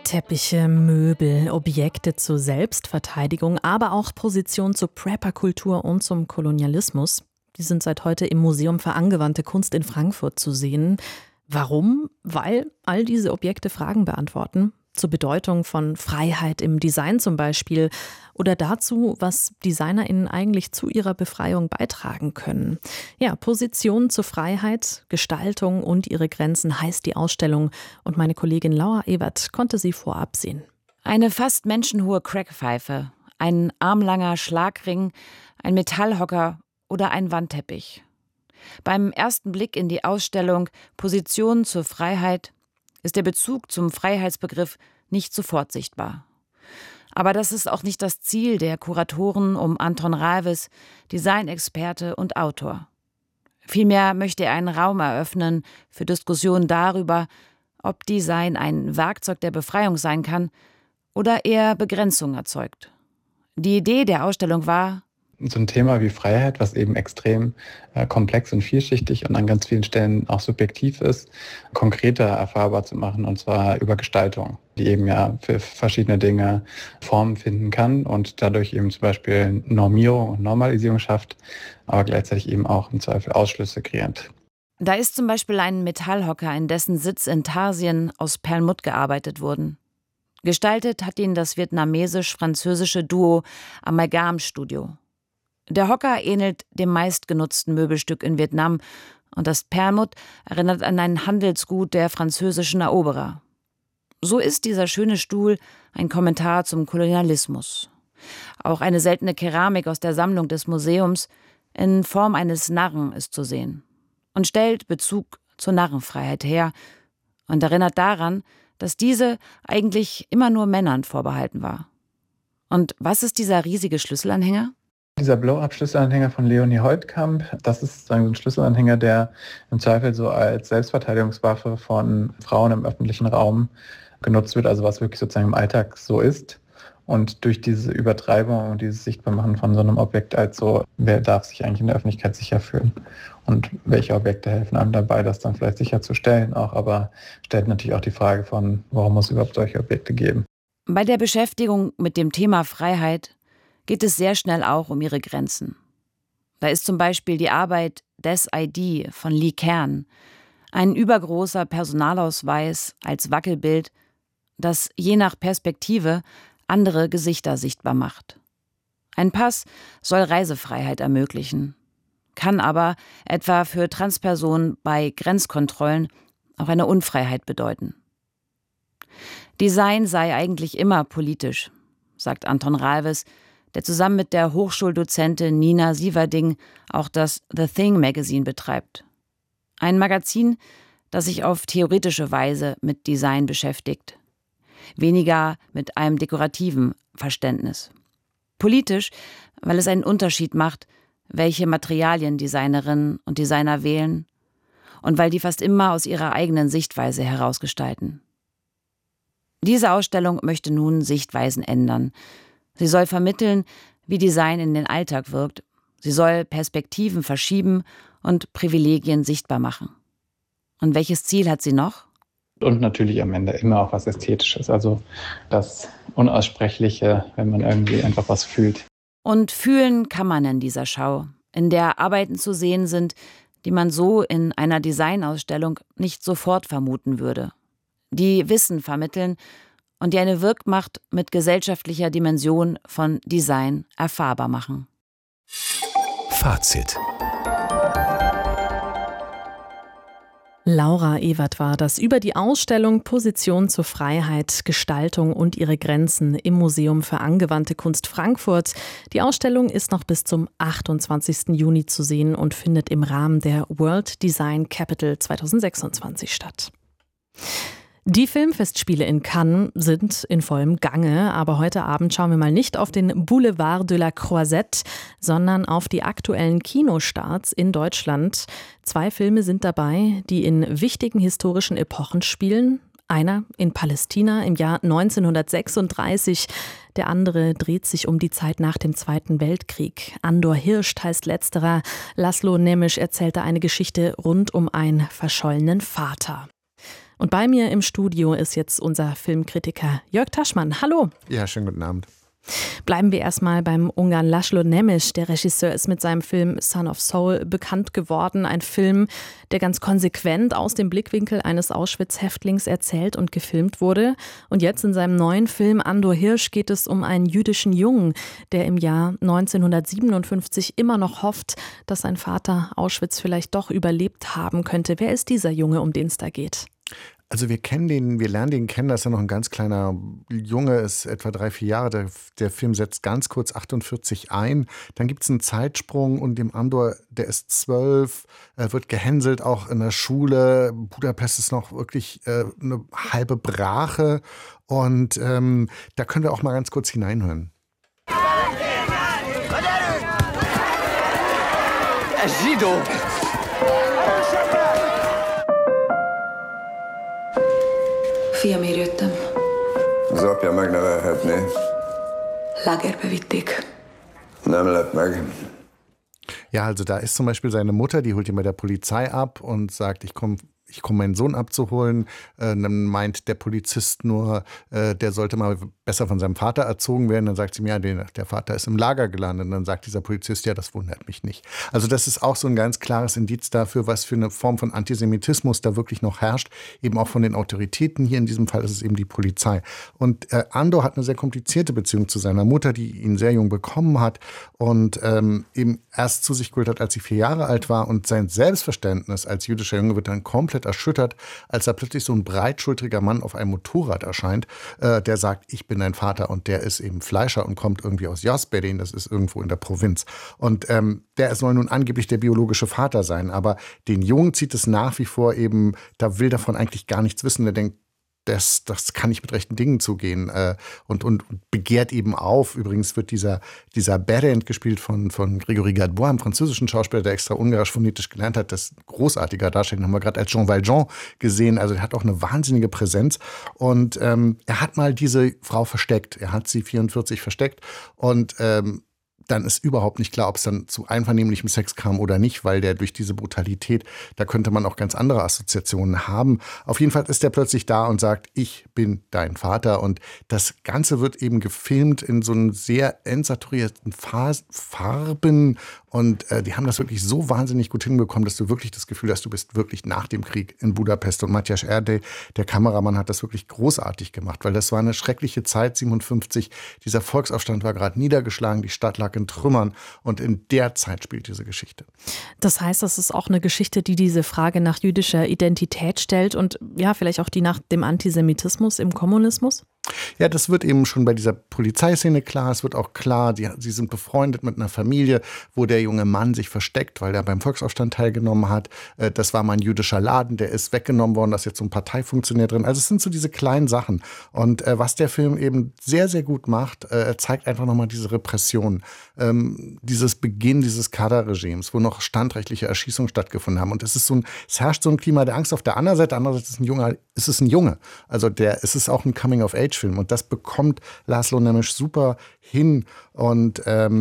Teppiche, Möbel, Objekte zur Selbstverteidigung, aber auch Positionen zur Prepper-Kultur und zum Kolonialismus. Die sind seit heute im Museum für angewandte Kunst in Frankfurt zu sehen. Warum? Weil all diese Objekte Fragen beantworten. Zur Bedeutung von Freiheit im Design zum Beispiel oder dazu, was DesignerInnen eigentlich zu ihrer Befreiung beitragen können. Ja, Position zur Freiheit, Gestaltung und ihre Grenzen heißt die Ausstellung und meine Kollegin Laura Ewert konnte sie vorab sehen. Eine fast menschenhohe Crackpfeife, ein armlanger Schlagring, ein Metallhocker oder ein Wandteppich. Beim ersten Blick in die Ausstellung Position zur Freiheit ist der Bezug zum Freiheitsbegriff nicht sofort sichtbar. Aber das ist auch nicht das Ziel der Kuratoren um Anton Ralves, Designexperte und Autor. Vielmehr möchte er einen Raum eröffnen für Diskussionen darüber, ob Design ein Werkzeug der Befreiung sein kann oder eher Begrenzung erzeugt. Die Idee der Ausstellung war, so ein Thema wie Freiheit, was eben extrem komplex und vielschichtig und an ganz vielen Stellen auch subjektiv ist, konkreter erfahrbar zu machen, und zwar über Gestaltung, die eben ja für verschiedene Dinge Formen finden kann und dadurch eben zum Beispiel Normierung und Normalisierung schafft, aber gleichzeitig eben auch im Zweifel Ausschlüsse kreiert. Da ist zum Beispiel ein Metallhocker, in dessen Sitz Intarsien aus Perlmutt gearbeitet wurden. Gestaltet hat ihn das vietnamesisch-französische Duo Amalgam Studio. Der Hocker ähnelt dem meistgenutzten Möbelstück in Vietnam und das Perlmutt erinnert an ein Handelsgut der französischen Eroberer. So ist dieser schöne Stuhl ein Kommentar zum Kolonialismus. Auch eine seltene Keramik aus der Sammlung des Museums in Form eines Narren ist zu sehen und stellt Bezug zur Narrenfreiheit her und erinnert daran, dass diese eigentlich immer nur Männern vorbehalten war. Und was ist dieser riesige Schlüsselanhänger? Dieser Blow-up-Schlüsselanhänger von Leonie Holtkamp, das ist so ein Schlüsselanhänger, der im Zweifel so als Selbstverteidigungswaffe von Frauen im öffentlichen Raum genutzt wird, also was wirklich sozusagen im Alltag so ist. Und durch diese Übertreibung und dieses Sichtbarmachen von so einem Objekt als so, wer darf sich eigentlich in der Öffentlichkeit sicher fühlen? Und welche Objekte helfen einem dabei, das dann vielleicht sicherzustellen auch, aber stellt natürlich auch die Frage von, warum muss es überhaupt solche Objekte geben? Bei der Beschäftigung mit dem Thema Freiheit geht es sehr schnell auch um ihre Grenzen. Da ist zum Beispiel die Arbeit Des ID von Lee Kern, ein übergroßer Personalausweis als Wackelbild, das je nach Perspektive andere Gesichter sichtbar macht. Ein Pass soll Reisefreiheit ermöglichen, kann aber etwa für Transpersonen bei Grenzkontrollen auch eine Unfreiheit bedeuten. Design sei eigentlich immer politisch, sagt Anton Ralves, der zusammen mit der Hochschuldozentin Nina Sieverding auch das The Thing Magazine betreibt. Ein Magazin, das sich auf theoretische Weise mit Design beschäftigt. Weniger mit einem dekorativen Verständnis. Politisch, weil es einen Unterschied macht, welche Materialien Designerinnen und Designer wählen und weil die fast immer aus ihrer eigenen Sichtweise herausgestalten. Diese Ausstellung möchte nun Sichtweisen ändern. Sie soll vermitteln, wie Design in den Alltag wirkt. Sie soll Perspektiven verschieben und Privilegien sichtbar machen. Und welches Ziel hat sie noch? Und natürlich am Ende immer auch was Ästhetisches, also das Unaussprechliche, wenn man irgendwie einfach was fühlt. Und fühlen kann man in dieser Schau, in der Arbeiten zu sehen sind, die man so in einer Designausstellung nicht sofort vermuten würde. Die Wissen vermitteln und die eine Wirkmacht mit gesellschaftlicher Dimension von Design erfahrbar machen. Fazit. Laura Ewert war das über die Ausstellung Position zur Freiheit, Gestaltung und ihre Grenzen im Museum für angewandte Kunst Frankfurt. Die Ausstellung ist noch bis zum 28. Juni zu sehen und findet im Rahmen der World Design Capital 2026 statt. Die Filmfestspiele in Cannes sind in vollem Gange, aber heute Abend schauen wir mal nicht auf den Boulevard de la Croisette, sondern auf die aktuellen Kinostarts in Deutschland. 2 Filme sind dabei, die in wichtigen historischen Epochen spielen. Einer in Palästina im Jahr 1936, der andere dreht sich um die Zeit nach dem Zweiten Weltkrieg. Andor Hirscht heißt letzterer. Laszlo Nemes erzählte eine Geschichte rund um einen verschollenen Vater. Und bei mir im Studio ist jetzt unser Filmkritiker Jörg Taschmann. Hallo. Ja, schönen guten Abend. Bleiben wir erstmal beim Ungarn László Nemes. Der Regisseur ist mit seinem Film Son of Soul bekannt geworden. Ein Film, der ganz konsequent aus dem Blickwinkel eines Auschwitz-Häftlings erzählt und gefilmt wurde. Und jetzt in seinem neuen Film Andor Hirsch geht es um einen jüdischen Jungen, der im Jahr 1957 immer noch hofft, dass sein Vater Auschwitz vielleicht doch überlebt haben könnte. Wer ist dieser Junge, um den es da geht? Also wir lernen den kennen, dass er noch ein ganz kleiner Junge ist, etwa 3-4 Jahre. Der Film setzt ganz kurz 48 ein. Dann gibt es einen Zeitsprung und dem Andor, der ist 12, wird gehänselt, auch in der Schule. Budapest ist noch wirklich eine halbe Brache. Und da können wir auch mal ganz kurz hineinhören. Zsidó! Fiamért jöttem. Az apja megnevelhetné. Lagerbe vitték. Nem lep meg. Ja, also da ist zum Beispiel seine Mutter, die holt ihn bei der Polizei ab und sagt, ich komme meinen Sohn abzuholen. Dann meint der Polizist nur, der sollte mal besser von seinem Vater erzogen werden. Dann sagt sie mir, ja, der Vater ist im Lager gelandet. Und dann sagt dieser Polizist, ja, das wundert mich nicht. Also das ist auch so ein ganz klares Indiz dafür, was für eine Form von Antisemitismus da wirklich noch herrscht. Eben auch von den Autoritäten. Hier in diesem Fall ist es eben die Polizei. Und Andor hat eine sehr komplizierte Beziehung zu seiner Mutter, die ihn sehr jung bekommen hat und eben erst zu sich geholt hat, als sie 4 Jahre alt war. Und sein Selbstverständnis als jüdischer Junge wird dann komplett erschüttert, als da plötzlich so ein breitschultriger Mann auf einem Motorrad erscheint, der sagt, ich bin dein Vater, und der ist eben Fleischer und kommt irgendwie aus Jasberin, das ist irgendwo in der Provinz. Und der soll nun angeblich der biologische Vater sein, aber den Jungen zieht es nach wie vor eben, da will davon eigentlich gar nichts wissen, der denkt, das kann nicht mit rechten Dingen zugehen und begehrt eben auf. Übrigens wird dieser Berend gespielt von Grégory Gadebois, einem französischen Schauspieler, der extra ungarisch phonetisch gelernt hat. Das ist ein großartiger Darsteller, den haben wir gerade als Jean Valjean gesehen. Also er hat auch eine wahnsinnige Präsenz. Und er hat mal diese Frau versteckt. Er hat sie 44 versteckt und dann ist überhaupt nicht klar, ob es dann zu einvernehmlichem Sex kam oder nicht, weil der durch diese Brutalität, da könnte man auch ganz andere Assoziationen haben. Auf jeden Fall ist der plötzlich da und sagt, ich bin dein Vater. Und das Ganze wird eben gefilmt in so einen sehr entsaturierten Farben. Und die haben das wirklich so wahnsinnig gut hinbekommen, dass du wirklich das Gefühl hast, du bist wirklich nach dem Krieg in Budapest. Und Matthias Erdély, der Kameramann, hat das wirklich großartig gemacht, weil das war eine schreckliche Zeit, 57. Dieser Volksaufstand war gerade niedergeschlagen, die Stadt lag in Trümmern, und in der Zeit spielt diese Geschichte. Das heißt, das ist auch eine Geschichte, die diese Frage nach jüdischer Identität stellt und ja, vielleicht auch die nach dem Antisemitismus im Kommunismus? Ja, das wird eben schon bei dieser Polizeiszene klar. Es wird auch klar, sie sind befreundet mit einer Familie, wo der junge Mann sich versteckt, weil er beim Volksaufstand teilgenommen hat. Das war mal ein jüdischer Laden, der ist weggenommen worden, da ist jetzt so ein Parteifunktionär drin. Also es sind so diese kleinen Sachen. Und was der Film eben sehr, sehr gut macht, er zeigt einfach nochmal diese Repression, dieses Beginn dieses Kader-Regimes, wo noch standrechtliche Erschießungen stattgefunden haben. Und es herrscht so ein Klima der Angst auf der anderen Seite. Andererseits ist es ein Junge. Also es ist auch ein Coming-of-Age-Film. Und das bekommt László Nemes super hin. Und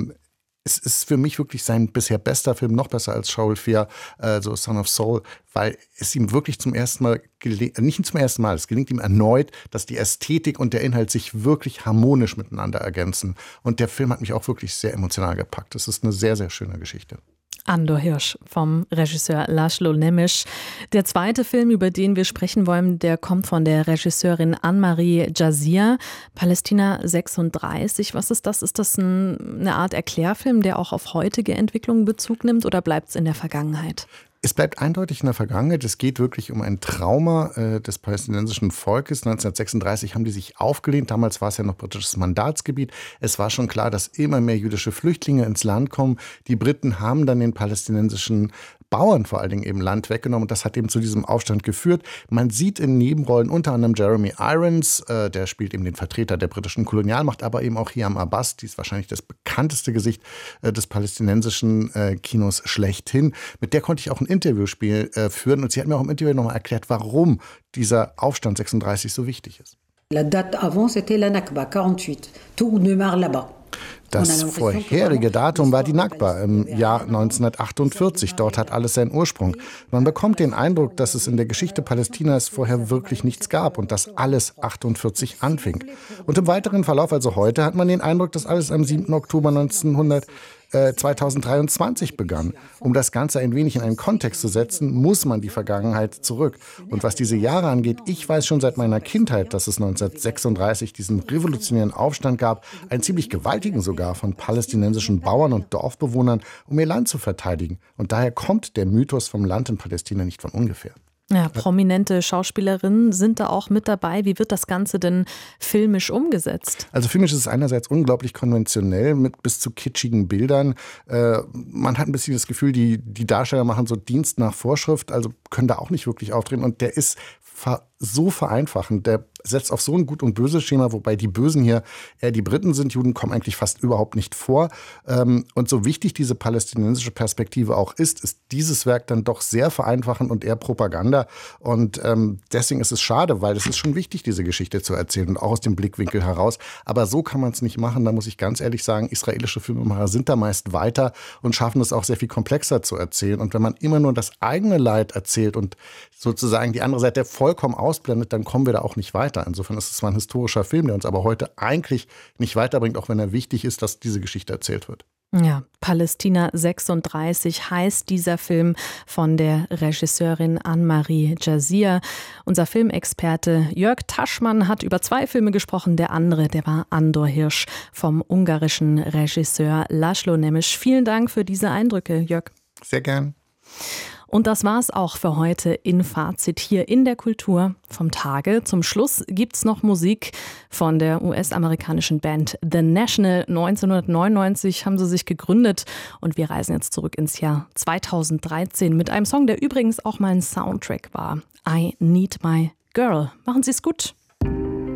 es ist für mich wirklich sein bisher bester Film, noch besser als Shaul Fear, so Son of Soul, weil es ihm wirklich zum ersten Mal nicht zum ersten Mal, es gelingt ihm erneut, dass die Ästhetik und der Inhalt sich wirklich harmonisch miteinander ergänzen. Und der Film hat mich auch wirklich sehr emotional gepackt. Es ist eine sehr, sehr schöne Geschichte. Andor Hirsch vom Regisseur László Nemes. Der zweite Film, über den wir sprechen wollen, der kommt von der Regisseurin Anne-Marie Jazir, Palästina 36. Was ist das? Ist das eine Art Erklärfilm, der auch auf heutige Entwicklungen Bezug nimmt, oder bleibt es in der Vergangenheit? Es bleibt eindeutig in der Vergangenheit. Es geht wirklich um ein Trauma des palästinensischen Volkes. 1936 haben die sich aufgelehnt. Damals war es ja noch britisches Mandatsgebiet. Es war schon klar, dass immer mehr jüdische Flüchtlinge ins Land kommen. Die Briten haben dann den palästinensischen Bauern vor allen Dingen eben Land weggenommen, und das hat eben zu diesem Aufstand geführt. Man sieht in Nebenrollen unter anderem Jeremy Irons, der spielt eben den Vertreter der britischen Kolonialmacht, aber eben auch Hiam Abbas, die ist wahrscheinlich das bekannteste Gesicht des palästinensischen Kinos schlechthin. Mit der konnte ich auch ein Interview führen, und sie hat mir auch im Interview nochmal erklärt, warum dieser Aufstand 36 so wichtig ist. La date avant, c'était la Nakba, 48. Tout démarre là-bas. Das vorherige Datum war die Nakba im Jahr 1948. Dort hat alles seinen Ursprung. Man bekommt den Eindruck, dass es in der Geschichte Palästinas vorher wirklich nichts gab und dass alles 48 anfing. Und im weiteren Verlauf, also heute, hat man den Eindruck, dass alles am 7. Oktober 2023 begann. Um das Ganze ein wenig in einen Kontext zu setzen, muss man die Vergangenheit zurück. Und was diese Jahre angeht, ich weiß schon seit meiner Kindheit, dass es 1936 diesen revolutionären Aufstand gab, einen ziemlich gewaltigen sogar, von palästinensischen Bauern und Dorfbewohnern, um ihr Land zu verteidigen. Und daher kommt der Mythos vom Land in Palästina nicht von ungefähr. Ja, prominente Schauspielerinnen sind da auch mit dabei. Wie wird das Ganze denn filmisch umgesetzt? Also filmisch ist es einerseits unglaublich konventionell mit bis zu kitschigen Bildern. Man hat ein bisschen das Gefühl, die Darsteller machen so Dienst nach Vorschrift, also können da auch nicht wirklich auftreten. Und der ist so vereinfachend. Der setzt auf so ein Gut- und Böse-Schema, wobei die Bösen hier eher die Briten sind. Juden kommen eigentlich fast überhaupt nicht vor. Und so wichtig diese palästinensische Perspektive auch ist dieses Werk dann doch sehr vereinfachend und eher Propaganda. Und deswegen ist es schade, weil es ist schon wichtig, diese Geschichte zu erzählen und auch aus dem Blickwinkel heraus. Aber so kann man es nicht machen. Da muss ich ganz ehrlich sagen, israelische Filmemacher sind da meist weiter und schaffen es auch sehr viel komplexer zu erzählen. Und wenn man immer nur das eigene Leid erzählt und sozusagen die andere Seite vollkommen ausblendet, dann kommen wir da auch nicht weiter. Insofern ist es zwar ein historischer Film, der uns aber heute eigentlich nicht weiterbringt, auch wenn er wichtig ist, dass diese Geschichte erzählt wird. Ja, Palästina 36 heißt dieser Film von der Regisseurin Anne-Marie Jazir. Unser Filmexperte Jörg Taschmann hat über 2 Filme gesprochen. Der andere, der war Andor Hirsch vom ungarischen Regisseur Laszlo Nemes. Vielen Dank für diese Eindrücke, Jörg. Sehr gern. Und das war's auch für heute in Fazit hier in der Kultur vom Tage. Zum Schluss gibt's noch Musik von der US-amerikanischen Band The National. 1999 haben sie sich gegründet und wir reisen jetzt zurück ins Jahr 2013 mit einem Song, der übrigens auch mal ein Soundtrack war. I Need My Girl. Machen Sie's gut.